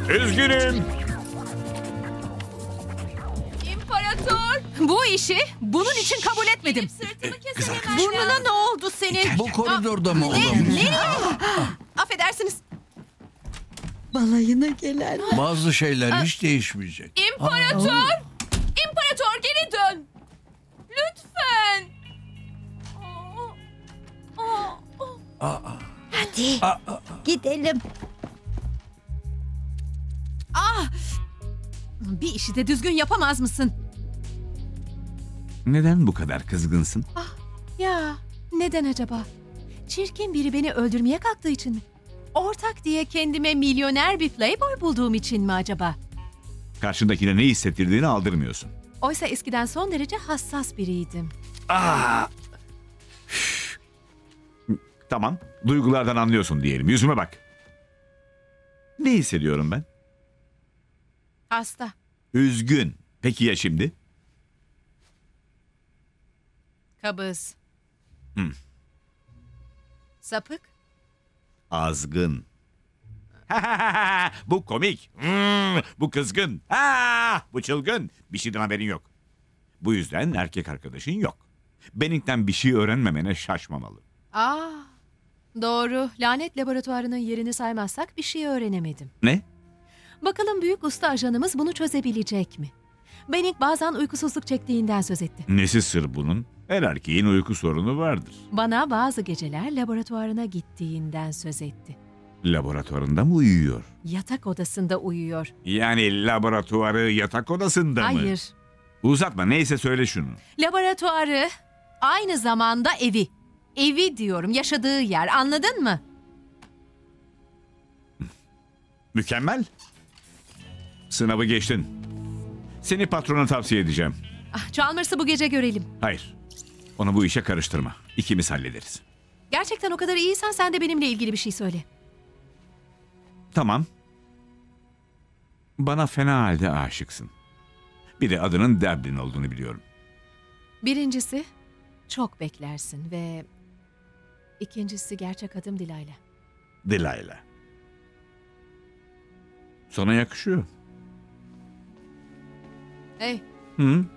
Üzgünüm. İmparator! Bu işi bunun için kabul etmedim. Sırtımı kesemem. Burnuna ne oldu senin? Bu koridorda mı Ne? olamaz? Nereye? Affedersiniz. Balayına gelen. Bazı şeyler hiç değişmeyecek. İmparator! İmparator geri dön! Lütfen! Hadi gidelim. Bir işi de düzgün yapamaz mısın? Neden bu kadar kızgınsın? Ya neden acaba? Çirkin biri beni öldürmeye kalktığı için mi? Ortak diye kendime milyoner bir playboy bulduğum için mi acaba? Karşındakine ne hissettirdiğini aldırmıyorsun. Oysa eskiden son derece hassas biriydim. Tamam, duygulardan anlıyorsun diyelim. Yüzüme bak. Ne hissediyorum ben? Hasta. Üzgün. Peki ya şimdi? Kabız. Sapık. Azgın. Bu komik. Bu kızgın. Bu çılgın. Bir şeyden haberin yok. Bu yüzden erkek arkadaşın yok. Benning'den bir şey öğrenmemene şaşmamalı. Doğru. Lanet laboratuvarının yerini saymazsak bir şey öğrenemedim. Ne? Bakalım büyük usta ajanımız bunu çözebilecek mi? Benning bazen uykusuzluk çektiğinden söz etti. Nesi sır bunun? Her erkeğin uyku sorunu vardır. Bana bazı geceler laboratuvarına gittiğinden söz etti. Laboratuvarında mı uyuyor? Yatak odasında uyuyor. Yani laboratuvarı yatak odasında mı? Hayır. Uzatma, neyse söyle şunu. Laboratuvarı aynı zamanda evi. Evi diyorum, yaşadığı yer. Anladın mı? Mükemmel. Sınavı geçtin. Seni patrona tavsiye edeceğim. Chalmers'ı bu gece görelim. Hayır. Onu bu işe karıştırma. İkimiz hallederiz. Gerçekten o kadar iyiysen sen de benimle ilgili bir şey söyle. Tamam. Bana fena halde aşıksın. Bir de adının Devlin olduğunu biliyorum. Birincisi, çok beklersin ve ikincisi gerçek adım Dilayla. Dilayla. Sana yakışıyor. Hey, Hı?